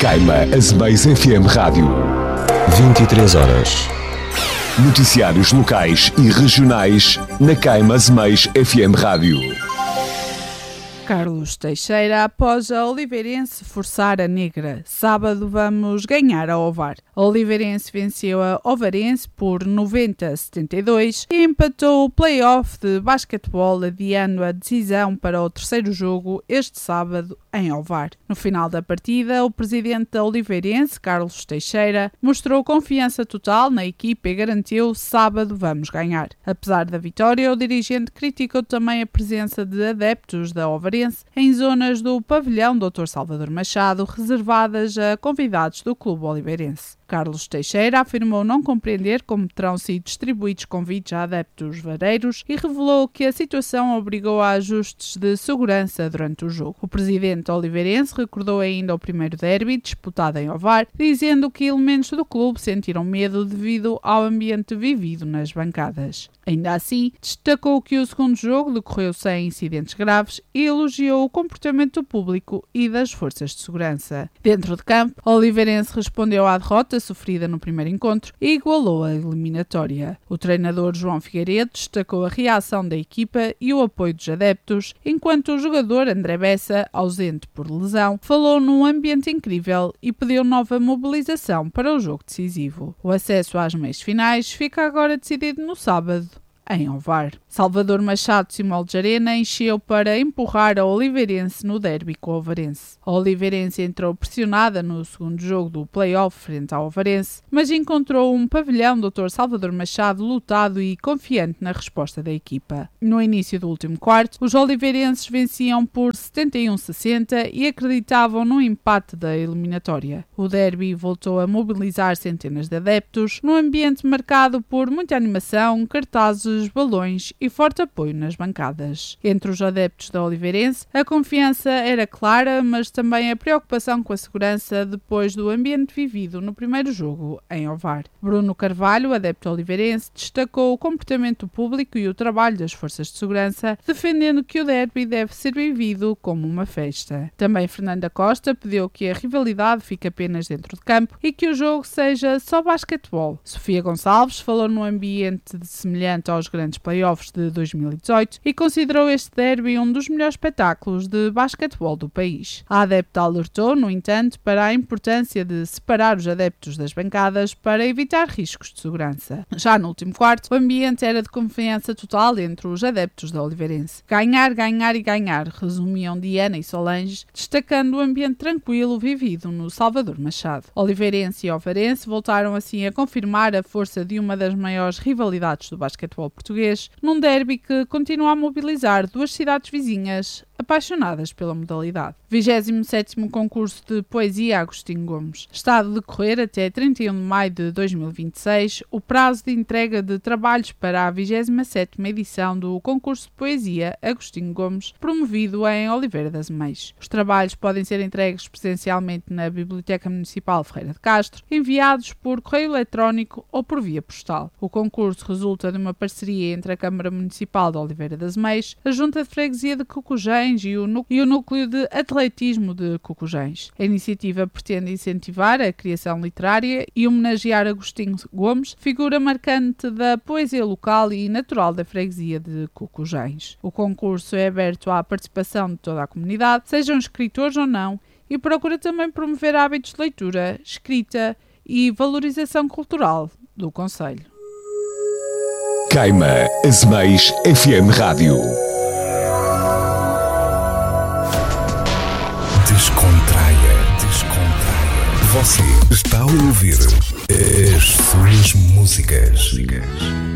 Queima Azemais FM Rádio. 23 horas. Noticiários locais e regionais na Queima Azemais FM Rádio. Carlos Teixeira após a Oliveirense forçar a negra. Sábado vamos ganhar a Ovar. A Oliveirense venceu a Ovarense por 90-72 e empatou o play-off de basquetebol, adiando a decisão para o terceiro jogo este sábado em Ovar. No final da partida, o presidente da Oliveirense, Carlos Teixeira, mostrou confiança total na equipa e garantiu: sábado vamos ganhar. Apesar da vitória, o dirigente criticou também a presença de adeptos da Ovarense em zonas do pavilhão Dr. Salvador Machado, reservadas a convidados do clube oliveirense. Carlos Teixeira afirmou não compreender como terão sido distribuídos convites a adeptos vareiros e revelou que a situação obrigou a ajustes de segurança durante o jogo. O presidente oliveirense recordou ainda o primeiro derby disputado em Ovar, dizendo que elementos do clube sentiram medo devido ao ambiente vivido nas bancadas. Ainda assim, destacou que o segundo jogo decorreu sem incidentes graves e elogiou o comportamento do público e das forças de segurança. Dentro de campo, o oliveirense respondeu à derrota sofrida no primeiro encontro e igualou a eliminatória. O treinador João Figueiredo destacou a reação da equipa e o apoio dos adeptos, enquanto o jogador André Bessa, ausente por lesão, falou num ambiente incrível e pediu nova mobilização para o jogo decisivo. O acesso às meias finais fica agora decidido no sábado em Ovar. Salvador Machado Simão de Arena encheu para empurrar a Oliveirense no derby com o Ovarense. A Oliveirense entrou pressionada no segundo jogo do play-off frente ao Ovarense, mas encontrou um pavilhão Dr. Salvador Machado lutado e confiante na resposta da equipa. No início do último quarto, os oliveirenses venciam por 71-60 e acreditavam no empate da eliminatória. O derby voltou a mobilizar centenas de adeptos, num ambiente marcado por muita animação, cartazes, balões e forte apoio nas bancadas. Entre os adeptos da Oliveirense, a confiança era clara, mas também a preocupação com a segurança depois do ambiente vivido no primeiro jogo em Ovar. Bruno Carvalho, adepto oliveirense, destacou o comportamento público e o trabalho das forças de segurança, defendendo que o derby deve ser vivido como uma festa. Também Fernanda Costa pediu que a rivalidade fique apenas dentro de campo e que o jogo seja só basquetebol. Sofia Gonçalves falou num ambiente semelhante aos grandes playoffs de 2018 e considerou este derby um dos melhores espetáculos de basquetebol do país. A adepta alertou, no entanto, para a importância de separar os adeptos das bancadas para evitar riscos de segurança. Já no último quarto, o ambiente era de confiança total entre os adeptos da Oliveirense. Ganhar, ganhar e ganhar, resumiam Diana e Solange, destacando o ambiente tranquilo vivido no Salvador Machado. Oliveirense e Ovarense voltaram assim a confirmar a força de uma das maiores rivalidades do basquetebol português, num derby que continua a mobilizar duas cidades vizinhas apaixonadas pela modalidade. 27º concurso de poesia Agostinho Gomes. Está a decorrer até 31 de maio de 2026 o prazo de entrega de trabalhos para a 27ª edição do concurso de poesia Agostinho Gomes, promovido em Oliveira das Meias. Os trabalhos podem ser entregues presencialmente na Biblioteca Municipal Ferreira de Castro, enviados por correio eletrónico ou por via postal. O concurso resulta de uma parceria entre a Câmara Municipal de Oliveira das Meias, a Junta de Freguesia de Cocujém e o Núcleo de Atletismo de Cocujém. A iniciativa pretende incentivar a criação literária e homenagear Agostinho Gomes, figura marcante da poesia local e natural da freguesia de Cocujém. O concurso é aberto à participação de toda a comunidade, sejam escritores ou não, e procura também promover hábitos de leitura, escrita e valorização cultural do concelho. Queima Azemais FM Rádio. Descontraia. Você está a ouvir as suas músicas.